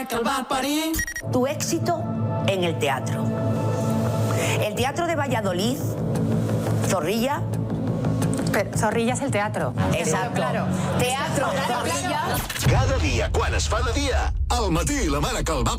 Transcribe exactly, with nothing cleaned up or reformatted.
mare que el va parir. Tu éxito en el teatro. El teatro de Valladolid, Zorrilla. Pero Zorrilla es el teatro. Exacto. Claro. Teatro, Zorrilla. Cada dia, quan es fa de dia, al matí la mare que el va